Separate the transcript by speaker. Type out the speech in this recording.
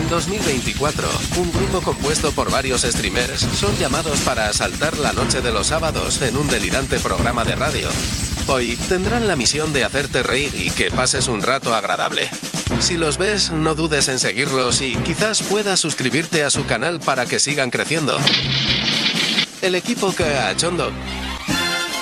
Speaker 1: En 2024, un grupo compuesto por varios streamers son llamados para asaltar la noche de los sábados en un delirante programa de radio. Hoy tendrán la misión de hacerte reír y que pases un rato agradable. Si los ves, no dudes en seguirlos y quizás puedas suscribirte a su canal para que sigan creciendo. El equipo Cachondo